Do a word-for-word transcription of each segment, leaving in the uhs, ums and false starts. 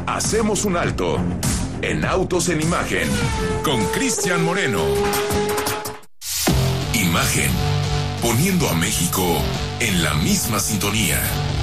Hacemos un alto en Autos en Imagen con Cristian Moreno. Imagen, poniendo a México en la misma sintonía.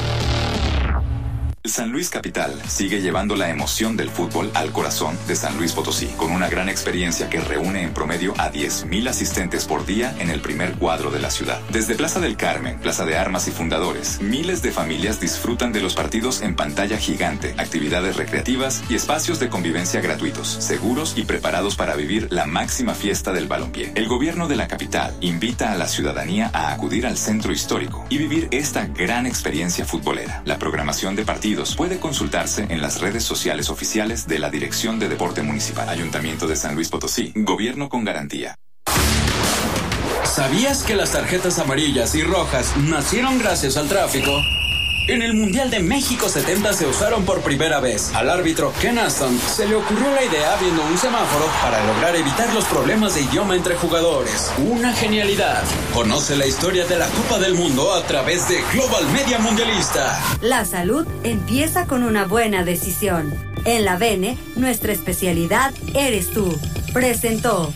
San Luis Capital sigue llevando la emoción del fútbol al corazón de San Luis Potosí, con una gran experiencia que reúne en promedio a diez mil asistentes por día en el primer cuadro de la ciudad. Desde Plaza del Carmen, Plaza de Armas y Fundadores, miles de familias disfrutan de los partidos en pantalla gigante, actividades recreativas y espacios de convivencia gratuitos, seguros y preparados para vivir la máxima fiesta del balompié. El gobierno de la capital invita a la ciudadanía a acudir al centro histórico y vivir esta gran experiencia futbolera. La programación de partidos puede consultarse en las redes sociales oficiales de la Dirección de Deporte Municipal. Ayuntamiento de San Luis Potosí. Gobierno con garantía. ¿Sabías que las tarjetas amarillas y rojas nacieron gracias al tráfico? En el Mundial de México setenta se usaron por primera vez. Al árbitro Ken Aston se le ocurrió la idea viendo un semáforo para lograr evitar los problemas de idioma entre jugadores. Una genialidad. Conoce la historia de la Copa del Mundo a través de Global Media Mundialista. La salud empieza con una buena decisión. En la V N, nuestra especialidad eres tú. Presentó.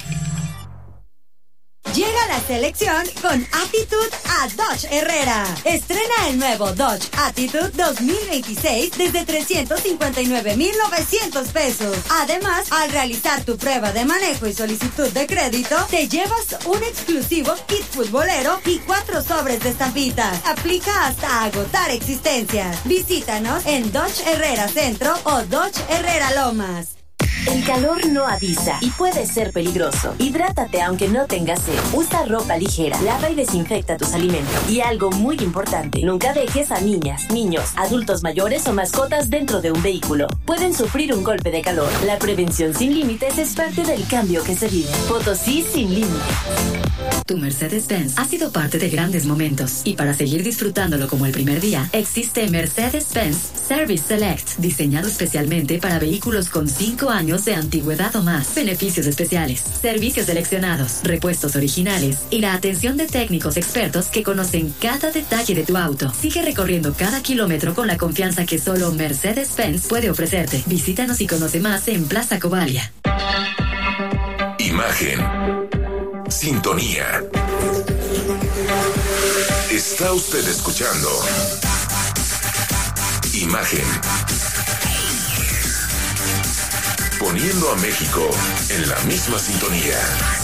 Llega la selección con Attitude a Dodge Herrera. Estrena el nuevo Dodge Attitude dos mil veintiséis desde trescientos cincuenta y nueve mil novecientos pesos. Además, al realizar tu prueba de manejo y solicitud de crédito, te llevas un exclusivo kit futbolero y cuatro sobres de estampitas. Aplica hasta agotar existencias. Visítanos en Dodge Herrera Centro o Dodge Herrera Lomas. El calor no avisa y puede ser peligroso. Hidrátate aunque no tengas sed. Usa ropa ligera, lava y desinfecta tus alimentos. Y algo muy importante, nunca dejes a niñas, niños, adultos mayores o mascotas dentro de un vehículo. Pueden sufrir un golpe de calor. La prevención sin límites es parte del cambio que se vive. Potosí sin límites. Tu Mercedes-Benz ha sido parte de grandes momentos y para seguir disfrutándolo como el primer día, existe Mercedes-Benz Service Select, diseñado especialmente para vehículos con cinco años de antigüedad o más. Beneficios especiales, servicios seleccionados, repuestos originales y la atención de técnicos expertos que conocen cada detalle de tu auto. Sigue recorriendo cada kilómetro con la confianza que solo Mercedes-Benz puede ofrecerte. Visítanos y conoce más en Plaza Covalia. Imagen. Sintonía. Está usted escuchando Imagen. Poniendo a México en la misma sintonía.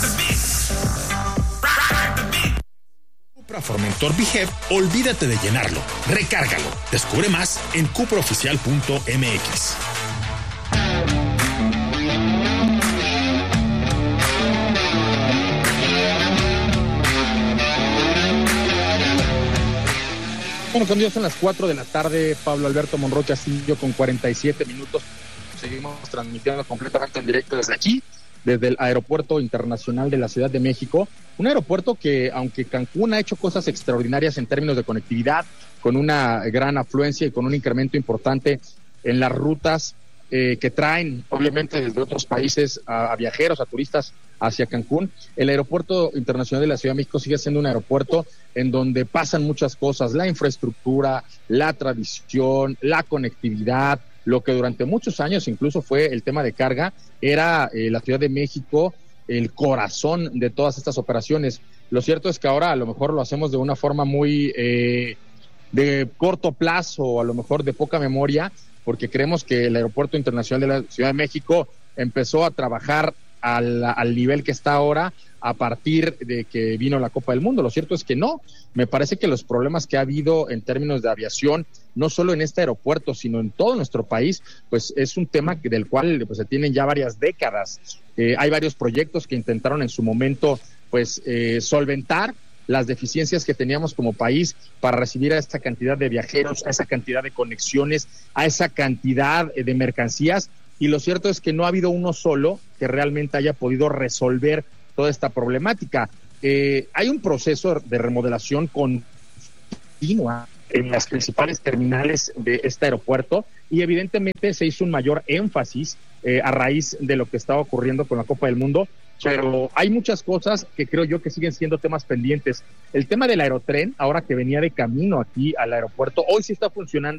Cupra Formentor B G E V, olvídate de llenarlo, recárgalo. Descubre más en cupra oficial punto m x. Bueno, cuando son las cuatro de la tarde, Pablo Alberto Monroy Castillo con cuarenta y siete minutos. Seguimos transmitiendo completamente en directo desde aquí, desde el Aeropuerto Internacional de la Ciudad de México. Un aeropuerto que, aunque Cancún ha hecho cosas extraordinarias en términos de conectividad, con una gran afluencia y con un incremento importante en las rutas eh, que traen, obviamente, desde otros países a, a viajeros, a turistas hacia Cancún, el Aeropuerto Internacional de la Ciudad de México sigue siendo un aeropuerto en donde pasan muchas cosas, la infraestructura, la tradición, la conectividad. Lo que durante muchos años incluso fue el tema de carga, era eh, la Ciudad de México el corazón de todas estas operaciones. Lo cierto es que ahora a lo mejor lo hacemos de una forma muy eh, de corto plazo, o a lo mejor de poca memoria, porque creemos que el Aeropuerto Internacional de la Ciudad de México empezó a trabajar al, al nivel que está ahora a partir de que vino la Copa del Mundo. Lo cierto es que no. Me parece que los problemas que ha habido en términos de aviación, no solo en este aeropuerto, sino en todo nuestro país, pues es un tema del cual pues, se tienen ya varias décadas. Eh, hay varios proyectos que intentaron en su momento pues eh, solventar las deficiencias que teníamos como país para recibir a esta cantidad de viajeros, a esa cantidad de conexiones, a esa cantidad de mercancías, y lo cierto es que no ha habido uno solo que realmente haya podido resolver toda esta problemática. Eh, hay un proceso de remodelación continua en las principales terminales de este aeropuerto y evidentemente se hizo un mayor énfasis eh, a raíz de lo que estaba ocurriendo con la Copa del Mundo, pero hay muchas cosas que creo yo que siguen siendo temas pendientes. El tema del aerotren, ahora que venía de camino aquí al aeropuerto, hoy sí está funcionando,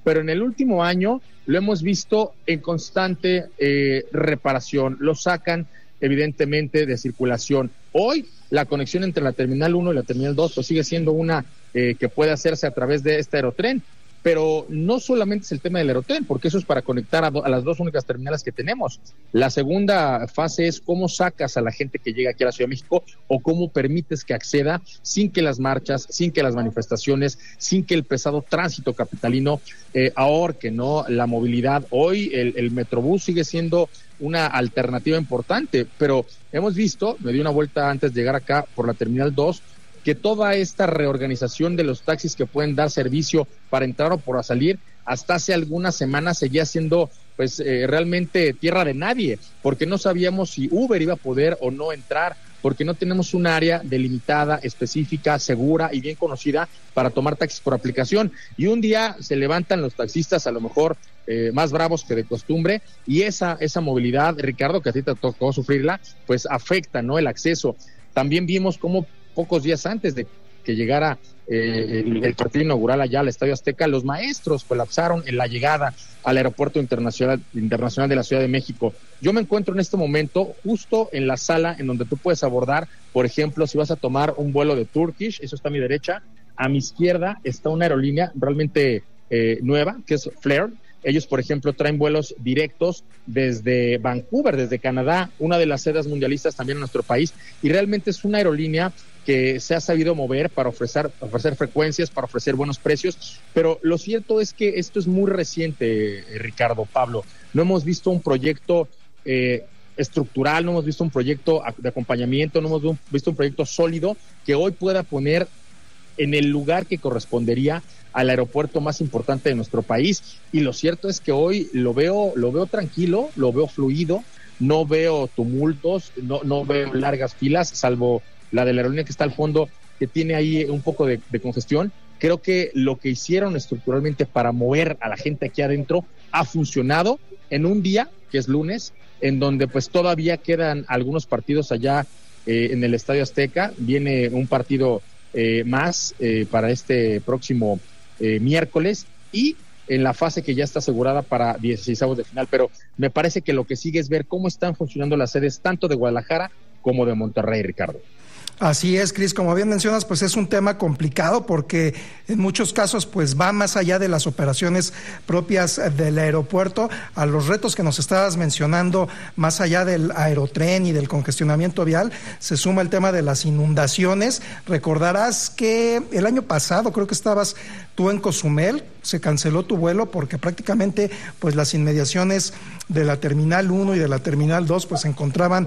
pero en el último año lo hemos visto en constante eh, reparación, lo sacan evidentemente de circulación. Hoy la conexión entre la Terminal uno y la Terminal dos pues sigue siendo una eh, que puede hacerse a través de este aerotren, pero no solamente es el tema del aerotren, porque eso es para conectar a, do, a las dos únicas terminales que tenemos. La segunda fase es cómo sacas a la gente que llega aquí a la Ciudad de México o cómo permites que acceda sin que las marchas, sin que las manifestaciones, sin que el pesado tránsito capitalino eh, ahorque, ¿no? La movilidad. Hoy el, el Metrobús sigue siendo una alternativa importante, pero hemos visto, me di una vuelta antes de llegar acá por la Terminal dos, que toda esta reorganización de los taxis que pueden dar servicio para entrar o para salir, hasta hace algunas semanas seguía siendo pues eh, realmente tierra de nadie, porque no sabíamos si Uber iba a poder o no entrar, porque no tenemos un área delimitada, específica, segura y bien conocida para tomar taxis por aplicación. Y un día se levantan los taxistas a lo mejor eh, más bravos que de costumbre, y esa, esa movilidad, Ricardo, que a ti te tocó sufrirla, pues afecta, ¿no?, el acceso. También vimos cómo pocos días antes de que llegara eh, el, el partido inaugural allá al Estadio Azteca, los maestros colapsaron en la llegada al Aeropuerto Internacional, Internacional de la Ciudad de México. Yo me encuentro en este momento justo en la sala en donde tú puedes abordar, por ejemplo, si vas a tomar un vuelo de Turkish, eso está a mi derecha, a mi izquierda está una aerolínea realmente eh, nueva, que es Flair. Ellos, por ejemplo, traen vuelos directos desde Vancouver, desde Canadá, una de las sedes mundialistas también en nuestro país, y realmente es una aerolínea que se ha sabido mover para ofrecer, ofrecer frecuencias, para ofrecer buenos precios, pero lo cierto es que esto es muy reciente, Ricardo, Pablo. No hemos visto un proyecto eh, estructural, no hemos visto un proyecto de acompañamiento, no hemos visto un proyecto sólido que hoy pueda poner en el lugar que correspondería al aeropuerto más importante de nuestro país. Y lo cierto es que hoy lo veo, lo veo tranquilo, lo veo fluido, no veo tumultos, no, no veo largas filas, salvo la de la aerolínea que está al fondo, que tiene ahí un poco de, de congestión. Creo que lo que hicieron estructuralmente para mover a la gente aquí adentro ha funcionado en un día, que es lunes, en donde pues todavía quedan algunos partidos allá eh, en el Estadio Azteca. Viene un partido eh, más eh, para este próximo eh, miércoles, y en la fase que ya está asegurada para dieciseisavos de final, pero me parece que lo que sigue es ver cómo están funcionando las sedes tanto de Guadalajara como de Monterrey, Ricardo. Así es, Cris, como bien mencionas, pues es un tema complicado porque en muchos casos pues va más allá de las operaciones propias del aeropuerto, a los retos que nos estabas mencionando, más allá del aerotren y del congestionamiento vial, se suma el tema de las inundaciones. Recordarás que el año pasado, creo que estabas tú en Cozumel, se canceló tu vuelo porque prácticamente pues las inmediaciones de la Terminal uno y de la Terminal dos pues se encontraban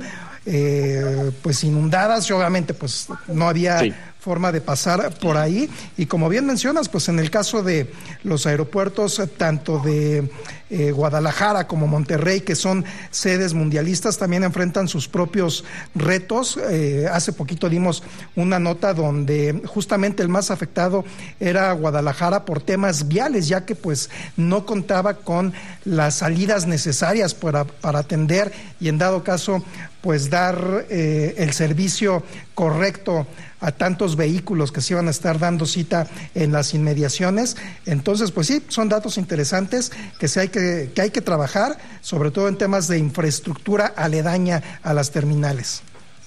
eh, pues inundadas, y obviamente pues no había sí. forma de pasar por ahí. Y como bien mencionas, pues en el caso de los aeropuertos tanto de eh, Guadalajara como Monterrey, que son sedes mundialistas, también enfrentan sus propios retos. Eh, hace poquito dimos una nota donde justamente el más afectado era Guadalajara por temas viales, ya que pues no contaba con las salidas necesarias para, para atender y en dado caso pues dar eh, el servicio correcto a tantos vehículos que se iban a estar dando cita en las inmediaciones. Entonces, pues sí, son datos interesantes que, se hay que, que hay que trabajar, sobre todo en temas de infraestructura aledaña a las terminales.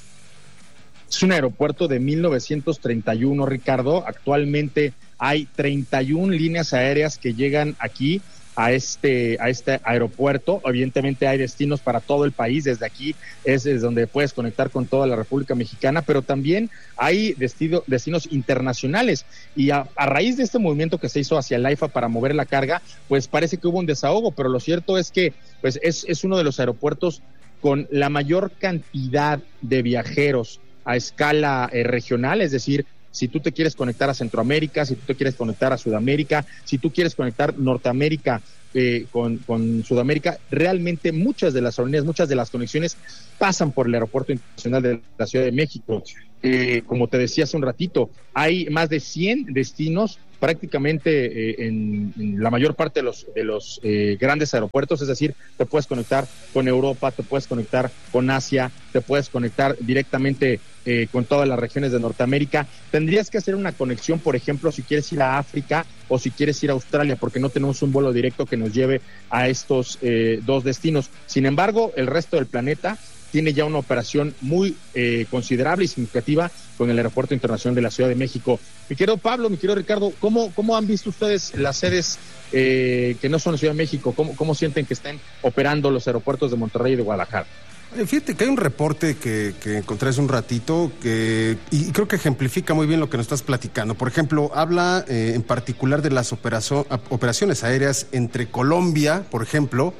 Es un aeropuerto de mil novecientos treinta y uno, Ricardo. Actualmente hay treinta y una líneas aéreas que llegan aquí a este a este aeropuerto. Evidentemente hay destinos para todo el país, desde aquí es, es donde puedes conectar con toda la República Mexicana, pero también hay destino, destinos internacionales, y a, a raíz de este movimiento que se hizo hacia el AIFA para mover la carga, pues parece que hubo un desahogo, pero lo cierto es que pues es, es uno de los aeropuertos con la mayor cantidad de viajeros a escala eh, regional, es decir, si tú te quieres conectar a Centroamérica, si tú te quieres conectar a Sudamérica, si tú quieres conectar Norteamérica eh, con, con Sudamérica, realmente muchas de las aerolíneas, muchas de las conexiones pasan por el Aeropuerto Internacional de la Ciudad de México. eh, como te decía hace un ratito, hay más de cien destinos prácticamente eh, en, en la mayor parte de los, de los eh, grandes aeropuertos, es decir, te puedes conectar con Europa, te puedes conectar con Asia, te puedes conectar directamente eh, con todas las regiones de Norteamérica. Tendrías que hacer una conexión, por ejemplo, si quieres ir a África o si quieres ir a Australia, porque no tenemos un vuelo directo que nos lleve a estos eh, dos destinos. Sin embargo, el resto del planeta tiene ya una operación muy eh, considerable y significativa con el Aeropuerto Internacional de la Ciudad de México. Mi querido Pablo, mi querido Ricardo, ¿cómo, cómo han visto ustedes las sedes eh, que no son la Ciudad de México? ¿Cómo, cómo sienten que estén operando los aeropuertos de Monterrey y de Guadalajara? Fíjate que hay un reporte que, que encontré hace un ratito que, y creo que ejemplifica muy bien lo que nos estás platicando. Por ejemplo, habla eh, en particular de las operazo, operaciones aéreas entre Colombia, por ejemplo,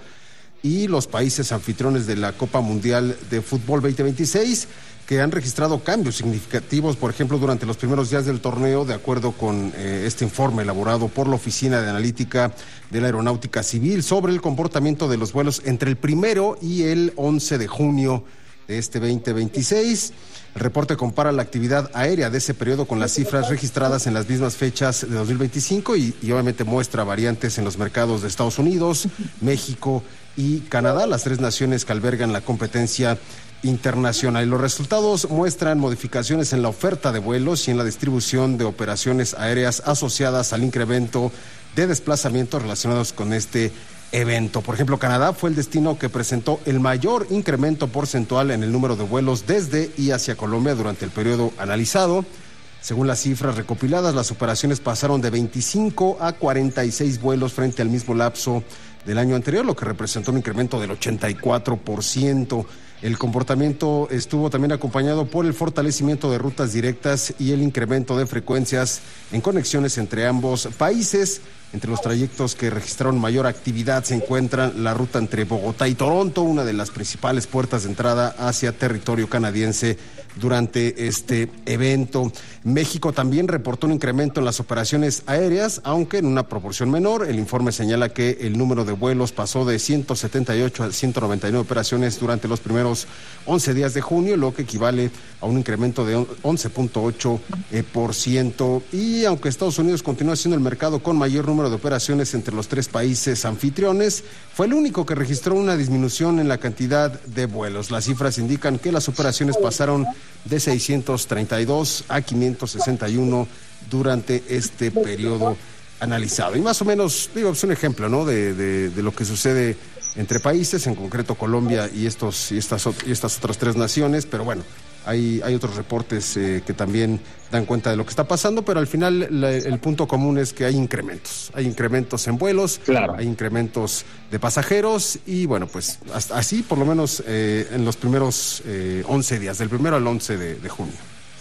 y los países anfitriones de la Copa Mundial de Fútbol veinte veintiséis, que han registrado cambios significativos, por ejemplo, durante los primeros días del torneo, de acuerdo con eh, este informe elaborado por la Oficina de Analítica de la Aeronáutica Civil sobre el comportamiento de los vuelos entre el primero y el once de junio de este veinte veintiséis. El reporte compara la actividad aérea de ese periodo con las cifras registradas en las mismas fechas de dos mil veinticinco y, y obviamente muestra variantes en los mercados de Estados Unidos, México y Canadá, las tres naciones que albergan la competencia internacional. Y los resultados muestran modificaciones en la oferta de vuelos y en la distribución de operaciones aéreas asociadas al incremento de desplazamientos relacionados con este evento. Por ejemplo, Canadá fue el destino que presentó el mayor incremento porcentual en el número de vuelos desde y hacia Colombia durante el periodo analizado. Según las cifras recopiladas, las operaciones pasaron de veinticinco a cuarenta y seis vuelos frente al mismo lapso del año anterior, lo que representó un incremento del ochenta y cuatro por ciento. El comportamiento estuvo también acompañado por el fortalecimiento de rutas directas y el incremento de frecuencias en conexiones entre ambos países. Entre los trayectos que registraron mayor actividad se encuentra la ruta entre Bogotá y Toronto, una de las principales puertas de entrada hacia territorio canadiense durante este evento. México también reportó un incremento en las operaciones aéreas, aunque en una proporción menor. El informe señala que el número de vuelos pasó de ciento setenta y ocho a ciento noventa y nueve operaciones durante los primeros once días de junio, lo que equivale a un incremento de once punto ocho por ciento. Y aunque Estados Unidos continúa siendo el mercado con mayor número de operaciones entre los tres países anfitriones, fue el único que registró una disminución en la cantidad de vuelos. Las cifras indican que las operaciones pasaron de seiscientos treinta y dos a quinientos sesenta y uno durante este periodo analizado. Y más o menos, digo, es un ejemplo, ¿no?, de, de, de lo que sucede entre países, en concreto Colombia y estos y estas y estas otras tres naciones, pero bueno, hay hay otros reportes eh, que también dan cuenta de lo que está pasando, pero al final la, el punto común es que hay incrementos, hay incrementos en vuelos, claro, hay incrementos de pasajeros y bueno, pues hasta así por lo menos eh, en los primeros eh, once días, del primero al once de, de junio.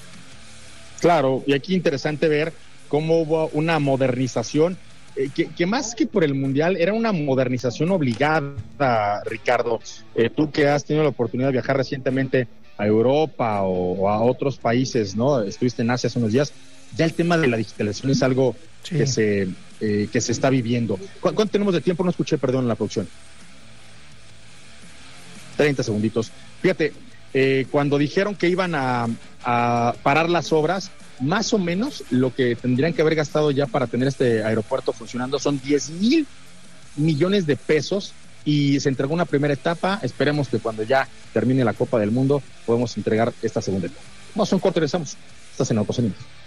Claro, y aquí interesante ver cómo hubo una modernización eh, que, que más que por el Mundial era una modernización obligada, Ricardo. Eh, tú que has tenido la oportunidad de viajar recientemente a Europa o, o a otros países, ¿no? Estuviste en Asia hace unos días. Ya el tema de la digitalización es algo sí. que se eh, que se está viviendo. ¿Cu- ¿Cuánto tenemos de tiempo? No escuché, perdón, en la producción. treinta segunditos. Fíjate, eh, cuando dijeron que iban a, a parar las obras, más o menos lo que tendrían que haber gastado ya para tener este aeropuerto funcionando son diez mil millones de pesos y se entregó una primera etapa. Esperemos que cuando ya termine la Copa del Mundo podemos entregar esta segunda etapa. Vamos a un corte y regresamos. Estás en Autos en Imagen.